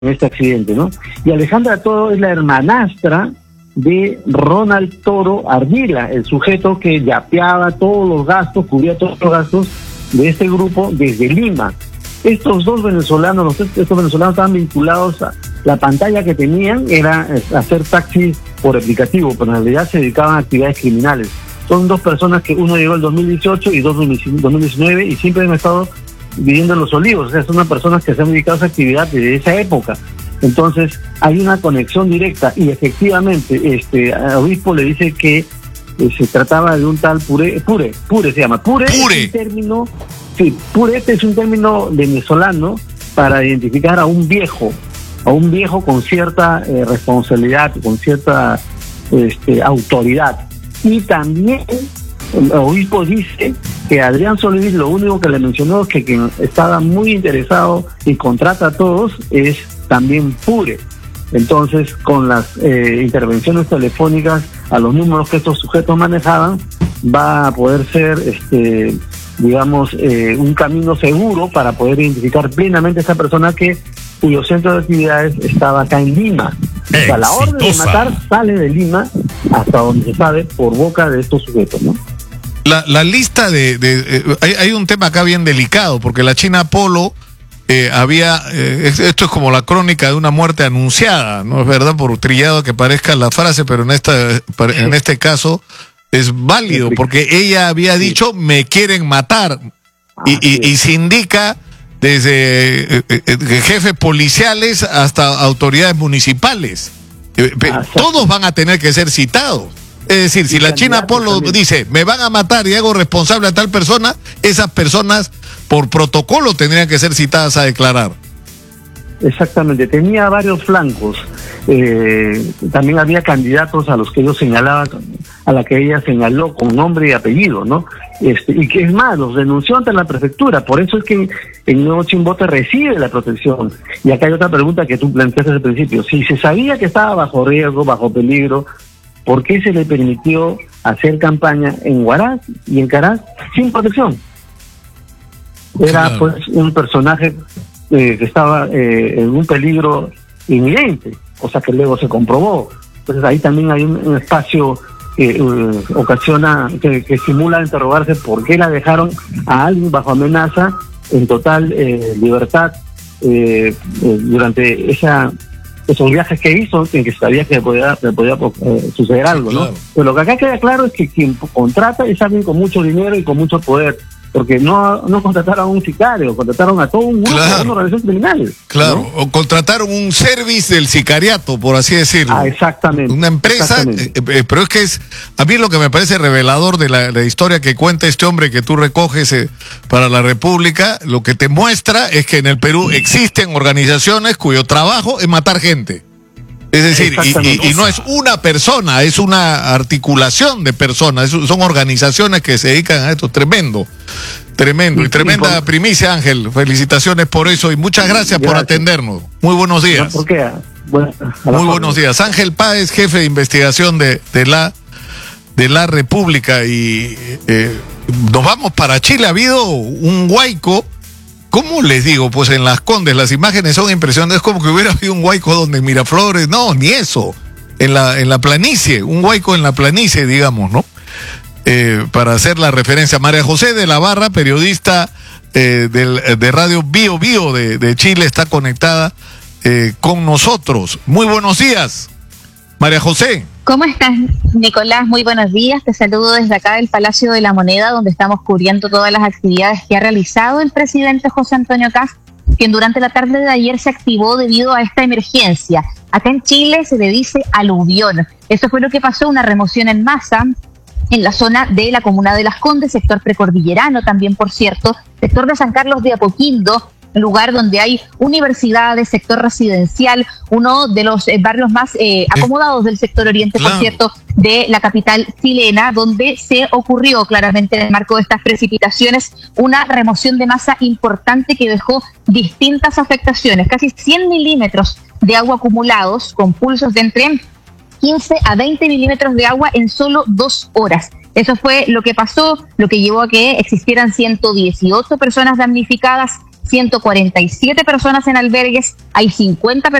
en este accidente, ¿no? Y Alejandra Toro es la hermanastra de Ronald Toro Ardila, el sujeto que yapeaba todos los gastos, cubría todos los gastos de este grupo desde Lima. Estos dos venezolanos, estos venezolanos estaban vinculados a la pantalla que tenían, era hacer taxis por aplicativo, pero en realidad se dedicaban a actividades criminales. Son dos personas que uno llegó en 2018 y dos en 2019 y siempre han estado viviendo en Los Olivos, o sea, son unas personas que se han dedicado a esa actividad desde esa época. Entonces, hay una conexión directa y efectivamente, Obispo le dice que se trataba de un tal Pure se llama. Pure. Es un término, sí, purete es un término venezolano para identificar a un viejo con cierta responsabilidad, con cierta autoridad. Y también el obispo dice que Adrián Solivis lo único que le mencionó es que quien estaba muy interesado y contrata a todos es también Pure. Entonces, con las intervenciones telefónicas a los números que estos sujetos manejaban, va a poder ser, un camino seguro para poder identificar plenamente a esa persona cuyo centro de actividades estaba acá en Lima. O sea, la orden de matar sale de Lima hasta donde se sabe por boca de estos sujetos, ¿no? La lista hay un tema acá bien delicado, porque la China Polo esto es como la crónica de una muerte anunciada, ¿no es verdad? Por trillado que parezca la frase, pero en este caso es válido, porque ella había dicho, me quieren matar, y se indica desde jefes policiales hasta autoridades municipales. Todos van a tener que ser citados. Es decir, si la China Polo dice, me van a matar y hago responsable a tal persona, esas personas por protocolo tendrían que ser citadas a declarar. Exactamente, tenía varios flancos. También había candidatos a los que ellos señalaban, a la que ella señaló con nombre y apellido, ¿no? Y que es más, los denunció ante la prefectura. Por eso es que el nuevo Chimbote recibe la protección. Y acá hay otra pregunta que tú planteaste al principio. Si se sabía que estaba bajo riesgo, bajo peligro, ¿por qué se le permitió hacer campaña en Huaraz y en Caraz sin protección? Era pues un personaje que estaba en un peligro inminente, cosa que luego se comprobó. Entonces ahí también hay un espacio que que simula interrogarse por qué la dejaron a alguien bajo amenaza en total libertad durante esos viajes que hizo, en que sabía que podía suceder algo, ¿no? Pero lo que acá queda claro es que quien contrata es alguien con mucho dinero y con mucho poder, porque no contrataron a un sicario, contrataron a todo un grupo, a una organización criminal. Claro, ¿no? O contrataron un service del sicariato, por así decirlo. Exactamente. Una empresa, pero es que a mí lo que me parece revelador de la historia que cuenta este hombre que tú recoges para la República, lo que te muestra es que en el Perú existen organizaciones cuyo trabajo es matar gente. Es decir, y no es una persona, es una articulación de personas, son organizaciones que se dedican a esto. Tremendo. Y tremenda primicia, Ángel. Felicitaciones por eso y muchas gracias por atendernos. Muy buenos días. ¿Por qué? Muy buenos días. Ángel Páez, jefe de investigación de la República. Y nos vamos para Chile. Ha habido un huaico. ¿Cómo les digo? Pues en Las Condes las imágenes son impresionantes. Es como que hubiera habido un huaico donde en Miraflores, no, ni eso. En la planicie, un huaico en la planicie, digamos, ¿no? Para hacer la referencia. María José de la Barra, periodista de Radio Bio Bio de Chile, está conectada con nosotros. Muy buenos días, María José. ¿Cómo estás, Nicolás? Muy buenos días. Te saludo desde acá del Palacio de la Moneda, donde estamos cubriendo todas las actividades que ha realizado el presidente José Antonio Kast, quien durante la tarde de ayer se activó debido a esta emergencia. Acá en Chile se le dice aluvión. Eso fue lo que pasó, una remoción en masa en la zona de la comuna de Las Condes, sector precordillerano también, por cierto, sector de San Carlos de Apoquindo, lugar donde hay universidades, sector residencial, uno de los barrios más acomodados del sector oriente, por cierto, de la capital chilena, donde se ocurrió claramente en el marco de estas precipitaciones una remoción de masa importante que dejó distintas afectaciones, casi 100 milímetros de agua acumulados con pulsos de entre 15 a 20 milímetros de agua en solo 2 horas. Eso fue lo que pasó, lo que llevó a que existieran 118 personas damnificadas 147 personas en albergues, hay 50